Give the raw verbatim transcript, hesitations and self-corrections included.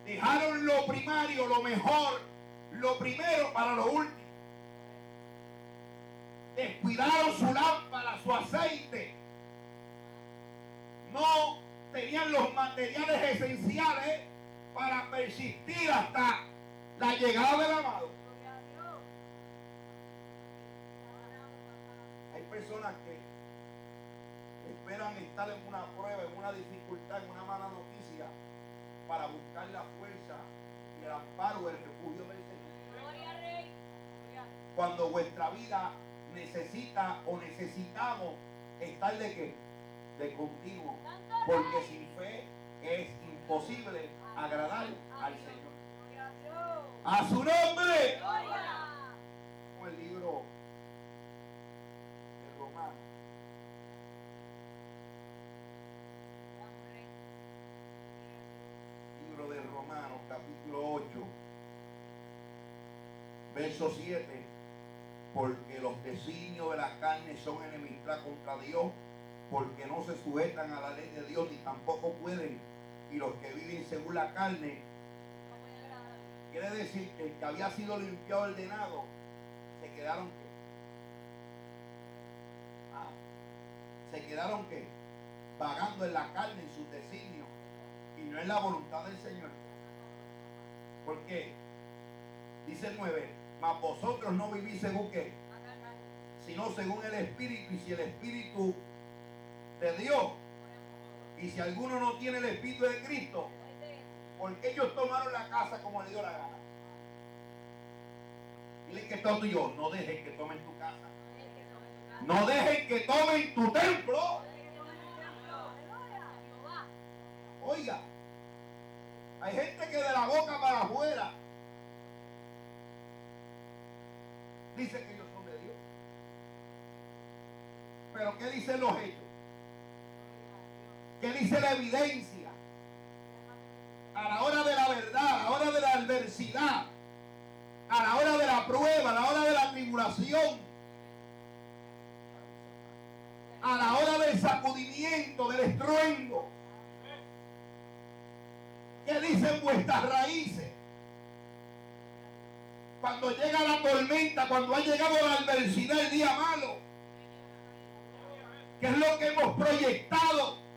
Dejaron lo primario, lo mejor, lo primero para lo último. Descuidaron su lámpara, su aceite. No tenían los materiales esenciales para persistir hasta la llegada del amado. Hay personas que esperan estar en una prueba, en una dificultad, en una mala noticia, para buscar la fuerza y el amparo, el refugio del Señor. Cuando vuestra vida necesita o necesitamos estar de qué? De continuo. Porque sin fe es imposible agradar al Señor. ¡A su nombre! Como el libro de Romanos. Libro de Romanos, capítulo ocho, verso siete. Porque los designios de la carne son enemistad contra Dios, porque no se sujetan a la ley de Dios, ni tampoco pueden. Y los que viven según la carne, quiere decir que el que había sido limpiado, ordenado, se quedaron ¿qué? Ah, se quedaron ¿qué? Vagando en la carne, en sus designios, y no en la voluntad del Señor. ¿Por qué? Dice el nueve, mas vosotros no vivís según qué, sino según el Espíritu. Y si el Espíritu de Dios, y si alguno no tiene el Espíritu de Cristo, porque ellos tomaron la casa como le dio la gana. Dile que está tuyo, no dejes que tomen tu casa, no dejes que tomen tu templo. Oiga, hay gente que de la boca para afuera dice que ellos son de Dios, pero ¿qué dicen los hechos? ¿Qué dice la evidencia? A la hora de la verdad, a la hora de la adversidad, a la hora de la prueba, a la hora de la tribulación, a la hora del sacudimiento, del estruendo, ¿qué dicen vuestras raíces? Cuando llega la tormenta, cuando ha llegado la adversidad, el día malo, ¿qué es lo que hemos proyectado?